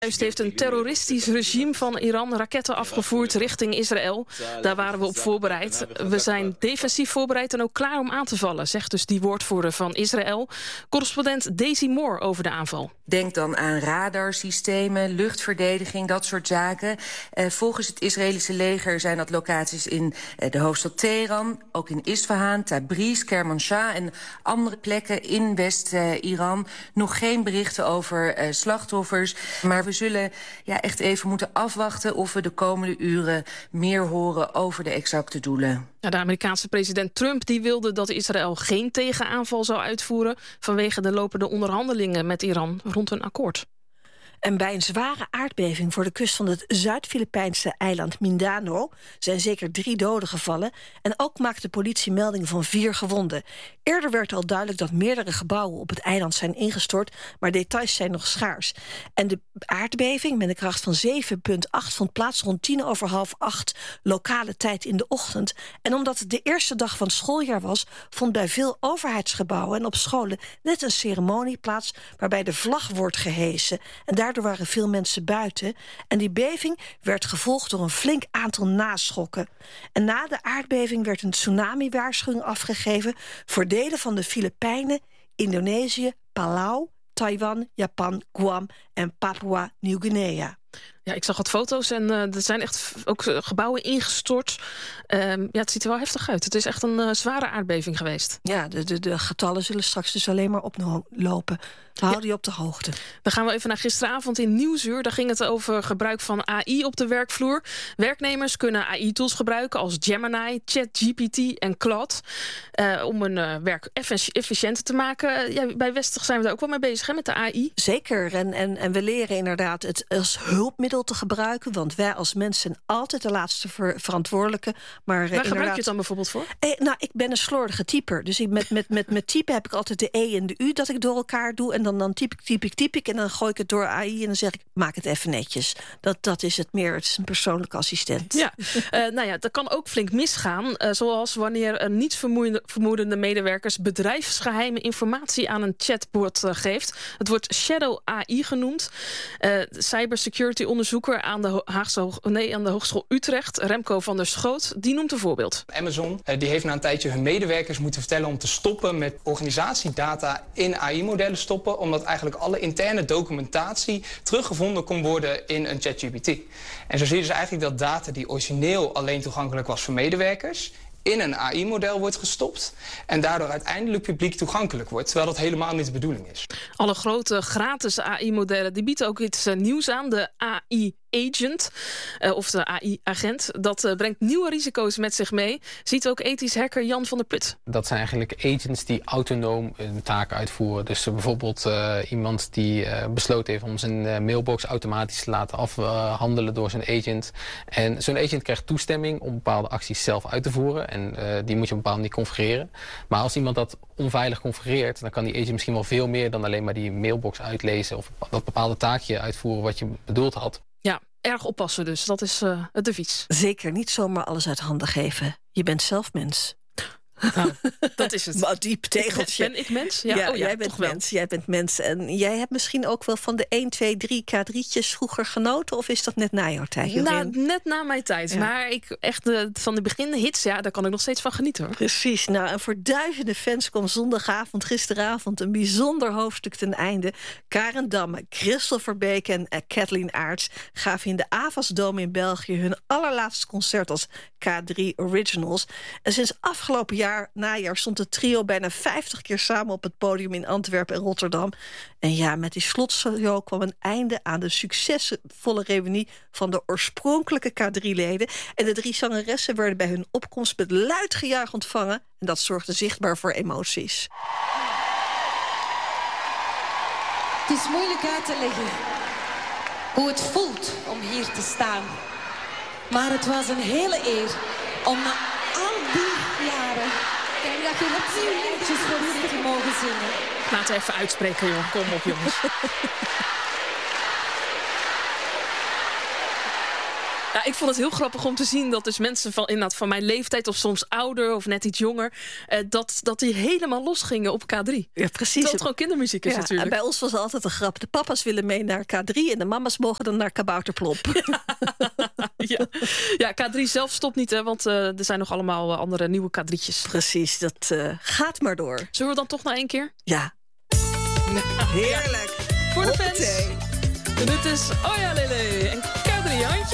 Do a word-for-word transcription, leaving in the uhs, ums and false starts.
Juist heeft een terroristisch regime van Iran raketten afgevoerd richting Israël. Daar waren we op voorbereid. We zijn defensief voorbereid en ook klaar om aan te vallen, zegt dus die woordvoerder van Israël. Correspondent Daisy Moore over de aanval. Denk dan aan radarsystemen, luchtverdediging, dat soort zaken. Uh, volgens het Israëlische leger zijn dat locaties in uh, de hoofdstad Teheran, ook in Isfahan, Tabriz, Kermanshah en andere plekken in West-Iran. Uh, Nog geen berichten over uh, slachtoffers, maar we zullen ja, echt even moeten afwachten of we de komende uren meer horen over de exacte doelen. Ja, de Amerikaanse president Trump die wilde dat Israël geen tegenaanval zou uitvoeren vanwege de lopende onderhandelingen met Iran rond een akkoord. En bij een zware aardbeving voor de kust van het Zuid-Filipijnse eiland Mindanao zijn zeker drie doden gevallen. En ook maakt de politie melding van vier gewonden. Eerder werd al duidelijk dat meerdere gebouwen op het eiland zijn ingestort, maar details zijn nog schaars. En de aardbeving met een kracht van zeven komma acht vond plaats rond tien over half acht lokale tijd in de ochtend. En omdat het de eerste dag van het schooljaar was, vond bij veel overheidsgebouwen en op scholen net een ceremonie plaats waarbij de vlag wordt gehesen. En daar Daardoor waren veel mensen buiten. En die beving werd gevolgd door een flink aantal naschokken. En na de aardbeving werd een tsunami-waarschuwing afgegeven voor delen van de Filipijnen, Indonesië, Palau, Taiwan, Japan, Guam en Papua Nieuw-Guinea. Ja, ik zag wat foto's en uh, er zijn echt ook gebouwen ingestort. Um, ja, het ziet er wel heftig uit. Het is echt een uh, zware aardbeving geweest. Ja, de, de, de getallen zullen straks dus alleen maar oplopen. We houden je op de hoogte. Dan gaan we even naar gisteravond in Nieuwsuur. Daar ging het over gebruik van A I op de werkvloer. Werknemers kunnen A I-tools gebruiken als Gemini, ChatGPT en Claude. Uh, om hun uh, werk efficiënter te maken. Uh, ja, bij Westig zijn we daar ook wel mee bezig, hè, met de A I. Zeker. En, en, en we leren inderdaad het als hulpmiddel te gebruiken. Want wij als mensen zijn altijd de laatste ver- verantwoordelijke. Maar, Waar gebruik je het dan bijvoorbeeld voor? Eh, nou, ik ben een slordige typer. Dus ik, met, met, met, met typen heb ik altijd de E en de U dat ik door elkaar doe. En dan, dan typ ik, typ ik, typ ik. En dan gooi ik het door A I en dan zeg ik, maak het even netjes. Dat, dat is het meer. Het is een persoonlijke assistent. Ja, uh, nou ja, dat kan ook flink misgaan. Uh, zoals wanneer uh, niets vermoedende medewerkers bedrijfsgeheime informatie aan een chatbot uh, geeft. Het wordt Shadow A I genoemd. Uh, cybersecurity onderzoeker aan de, Haagse, nee, aan de Hogeschool Utrecht, Remco van der Schoot, die noemt een voorbeeld. Amazon die heeft na een tijdje hun medewerkers moeten vertellen om te stoppen met organisatiedata in A I-modellen stoppen, omdat eigenlijk alle interne documentatie teruggevonden kon worden in een ChatGPT. En zo zie je dus eigenlijk dat data die origineel alleen toegankelijk was voor medewerkers in een A I-model wordt gestopt en daardoor uiteindelijk publiek toegankelijk wordt, terwijl dat helemaal niet de bedoeling is. Alle grote gratis A I-modellen die bieden ook iets uh, nieuws aan, de A I Agent, uh, of de A I-agent. Dat uh, brengt nieuwe risico's met zich mee. Ziet ook ethisch hacker Jan van der Put. Dat zijn eigenlijk agents die autonoom hun taken uitvoeren. Dus uh, bijvoorbeeld uh, iemand die uh, besloten heeft om zijn uh, mailbox automatisch te laten afhandelen door zijn agent. En zo'n agent krijgt toestemming om bepaalde acties zelf uit te voeren. En uh, die moet je op een bepaalde manier configureren. Maar als iemand dat onveilig configureert, dan kan die agent misschien wel veel meer dan alleen maar die mailbox uitlezen of dat bepaalde taakje uitvoeren wat je bedoeld had. Ja, erg oppassen dus. Dat is uh, het devies. Zeker, niet zomaar alles uit handen geven. Je bent zelf mens. Nou, dat is het. Maar diep tegeltje. Ben ik mens? Ja, ja, oh, ja jij bent wel. mens. Jij bent mens. En jij hebt misschien ook wel van de één, twee, drie K drietjes vroeger genoten? Of is dat net na jouw tijd? Nou, net na mijn tijd. Ja. Maar ik echt de, van de beginnende hits, ja, daar kan ik nog steeds van genieten, hoor. Precies. Nou, en voor duizenden fans kwam zondagavond, gisteravond, een bijzonder hoofdstuk ten einde. Karen Damme, Christopher Beek en uh, Kathleen Aerts gaven in de Avasdome in België hun allerlaatste concert als K drie Originals. En sinds afgelopen jaar, najaar, stond het trio bijna vijftig keer samen op het podium in Antwerpen en Rotterdam. En ja, met die slotshow kwam een einde aan de succesvolle reunie van de oorspronkelijke K drie-leden. En de drie zangeressen werden bij hun opkomst met luid gejuich ontvangen. En dat zorgde zichtbaar voor emoties. Het is moeilijk uit te leggen hoe het voelt om hier te staan. Maar het was een hele eer om na al die jaren, kijk dat je opnieuw liedjes voor jullie te mogen zingen. Laat het even uitspreken, joh. Kom op, jongens. Ja, ik vond het heel grappig om te zien dat dus mensen van, inderdaad, van mijn leeftijd... of soms ouder of net iets jonger... Eh, dat, dat die helemaal losgingen op K drie. Ja, precies. Terwijl het gewoon kindermuziek is ja, natuurlijk. En bij ons was altijd een grap. De papa's willen mee naar K drie... en de mama's mogen dan naar Kabouterplop. ja. ja, K drie zelf stopt niet, hè, want uh, er zijn nog allemaal uh, andere nieuwe K drietjes. Precies, dat uh, gaat maar door. Zullen we dan toch nog één keer? Ja. Heerlijk. Voor de fans. En dit is Oja Lele en K drie, handje.